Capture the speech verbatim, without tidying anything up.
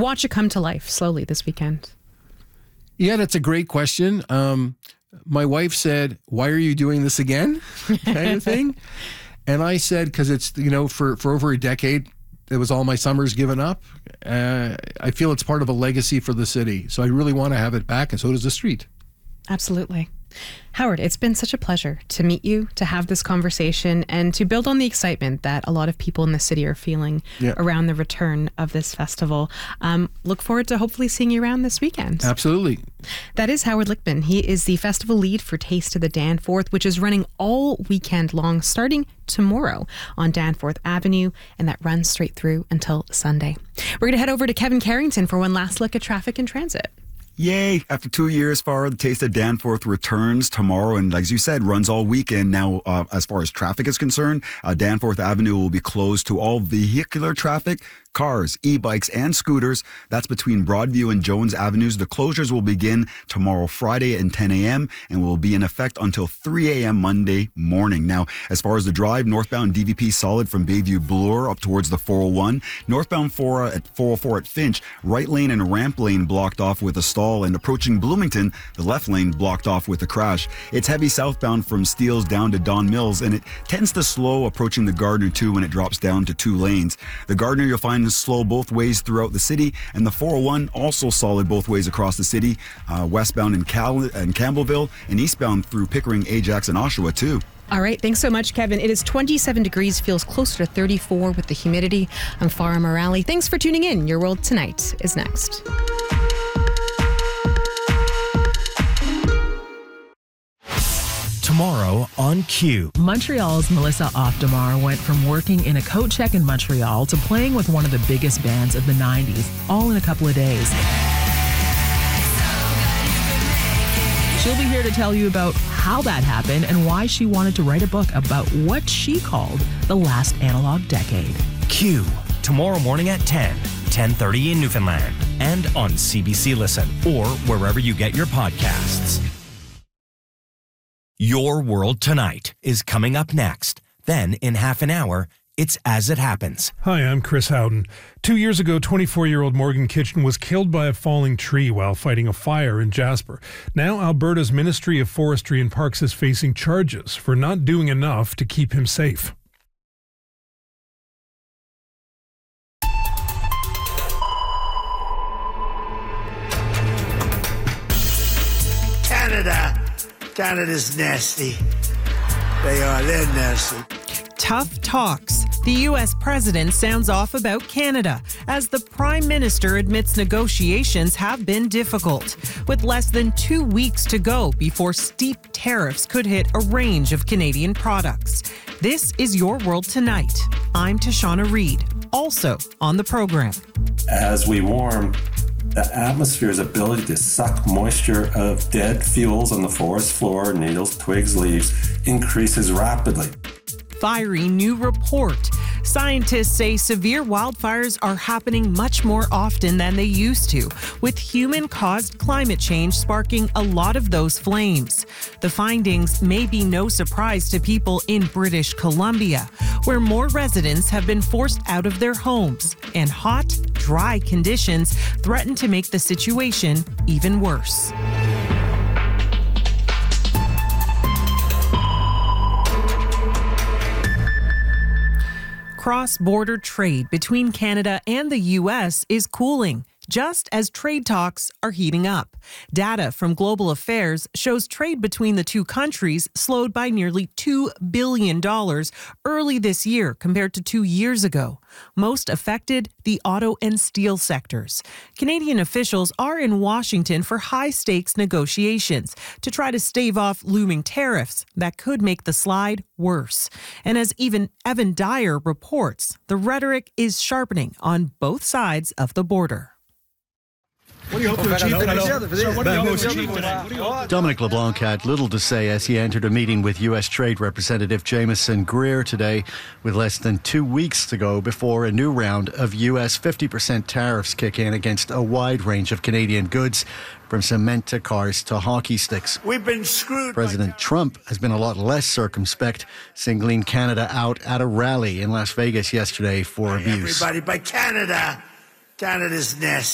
watch it come to life slowly this weekend? Yeah, that's a great question. Um, my wife said, "Why are you doing this again?" kind of thing. And I said, because it's, you know, for, for over a decade, it was all my summers given up. Uh, I feel it's part of a legacy for the city. So I really want to have it back, and so does the street. Absolutely. Howard, it's been such a pleasure to meet you, to have this conversation, and to build on the excitement that a lot of people in the city are feeling yeah. around the return of this festival. Um, look forward to hopefully seeing you around this weekend. Absolutely. That is Howard Lichtman. He is the festival lead for Taste of the Danforth, which is running all weekend long, starting tomorrow on Danforth Avenue, and that runs straight through until Sunday. We're going to head over to Kevin Carrington for one last look at traffic and transit. Yay! After two years, Farah, the Taste of Danforth returns tomorrow, and as you said, runs all weekend. Now, uh, as far as traffic is concerned, uh, Danforth Avenue will be closed to all vehicular traffic, cars, e-bikes, and scooters. That's between Broadview and Jones Avenues. The closures will begin tomorrow, Friday at ten a.m. and will be in effect until three a.m. Monday morning. Now, as far as the drive, northbound D V P solid from Bayview Bloor up towards the four oh one. Northbound four at four oh four at Finch, right lane and ramp lane blocked off with a stall, and approaching Bloomington, the left lane blocked off with a crash. It's heavy southbound from Steeles down to Don Mills, and it tends to slow approaching the Gardner two when it drops down to two lanes. The Gardner you'll find is slow both ways throughout the city, and the four oh one also solid both ways across the city, uh, westbound in Cal and Campbellville, and eastbound through Pickering, Ajax, and Oshawa too. All right, thanks so much, Kevin. It is twenty-seven degrees, feels closer to thirty-four with the humidity. I'm Farah Morale. Thanks for tuning in. Your World Tonight is next. Tomorrow on Q. Montreal's Melissa Oftamar went from working in a coat check in Montreal to playing with one of the biggest bands of the nineties, all in a couple of days. She'll be here to tell you about how that happened and why she wanted to write a book about what she called the last analog decade. Q. Tomorrow morning at ten, ten thirty in Newfoundland, and on C B C Listen, or wherever you get your podcasts. Your World Tonight is coming up next. Then, in half an hour, it's As It Happens. Hi, I'm Chris Howden. Two years ago, twenty-four-year-old Morgan Kitchen was killed by a falling tree while fighting a fire in Jasper. Now, Alberta's Ministry of Forestry and Parks is facing charges for not doing enough to keep him safe. Canada. Canada's nasty. They are. They're nasty. Tough talks. The U S president sounds off about Canada as the prime minister admits negotiations have been difficult. With less than two weeks to go before steep tariffs could hit a range of Canadian products. This is Your World Tonight. I'm Tashana Reed. Also on the program. As we warm, the atmosphere's ability to suck moisture of dead fuels on the forest floor, needles, twigs, leaves, increases rapidly. Fiery new report. Scientists say severe wildfires are happening much more often than they used to, with human-caused climate change sparking a lot of those flames. The findings may be no surprise to people in British Columbia, where more residents have been forced out of their homes, and hot, dry conditions threaten to make the situation even worse. Cross-border trade between Canada and the U S is cooling, just as trade talks are heating up. Data from Global Affairs shows trade between the two countries slowed by nearly two billion dollars early this year compared to two years ago. Most affected, the auto and steel sectors. Canadian officials are in Washington for high-stakes negotiations to try to stave off looming tariffs that could make the slide worse. And as even Evan Dyer reports, the rhetoric is sharpening on both sides of the border. What do you hope to achieve tonight? Dominic LeBlanc had little to say as he entered a meeting with U S Trade Representative Jameson Greer today, with less than two weeks to go before a new round of U S fifty percent tariffs kick in against a wide range of Canadian goods, from cement to cars to hockey sticks. We've been screwed. President Trump has been a lot less circumspect, singling Canada out at a rally in Las Vegas yesterday for abuse. Everybody, by Canada. Canada's nasty.